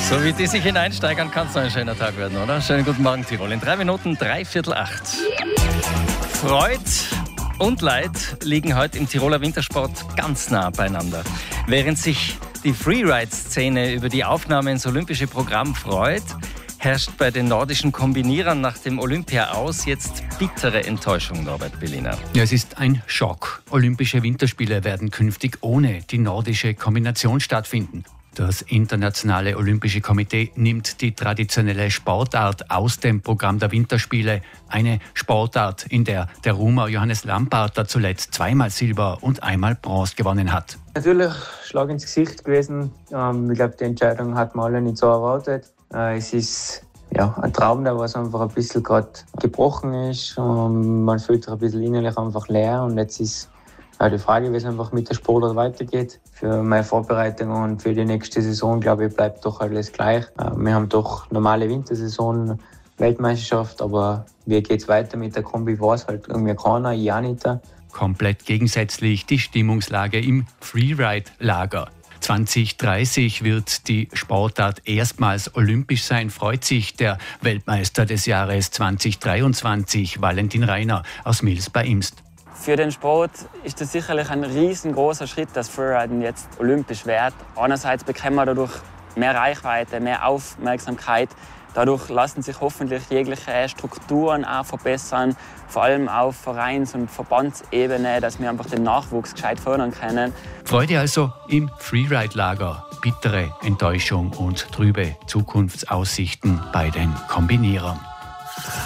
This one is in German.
So wie die sich hineinsteigern, kann es noch ein schöner Tag werden, oder? Schönen guten Morgen, Tirol. In 3 Minuten, 7:45. Freud und Leid liegen heute im Tiroler Wintersport ganz nah beieinander. Während sich die Freeride-Szene über die Aufnahme ins olympische Programm freut, herrscht bei den nordischen Kombinierern nach dem Olympia aus jetzt bittere Enttäuschung, Norbert Berliner. Ja, es ist ein Schock. Olympische Winterspiele werden künftig ohne die nordische Kombination stattfinden. Das Internationale Olympische Komitee nimmt die traditionelle Sportart aus dem Programm der Winterspiele. Eine Sportart, in der der Rumer Johannes Lamparter zuletzt 2-mal Silber und 1-mal Bronze gewonnen hat. Natürlich Schlag ins Gesicht gewesen. Ich glaube, die Entscheidung hat man alle nicht so erwartet. Es ist ein Traum, der was einfach ein bisschen gerade gebrochen ist. Man fühlt sich ein bisschen innerlich einfach leer. Und jetzt ist die Frage, wie es einfach mit der Sportart weitergeht. Für meine Vorbereitung und für die nächste Saison, glaube ich, bleibt doch alles gleich. Wir haben doch normale Wintersaison, Weltmeisterschaft, aber wie geht es weiter mit der Kombi, weiß halt irgendwie keiner, ich auch nicht. Komplett gegensätzlich die Stimmungslage im Freeride-Lager. 2030 wird die Sportart erstmals olympisch sein, freut sich der Weltmeister des Jahres 2023, Valentin Rainer aus Mils bei Imst. Für den Sport ist das sicherlich ein riesengroßer Schritt, dass Freeriden jetzt olympisch wird. Einerseits bekommen wir dadurch mehr Reichweite, mehr Aufmerksamkeit. Dadurch lassen sich hoffentlich jegliche Strukturen auch verbessern, vor allem auf Vereins- und Verbandsebene, dass wir einfach den Nachwuchs gescheit fördern können. Freude also im Freeride-Lager, bittere Enttäuschung und trübe Zukunftsaussichten bei den Kombinierern.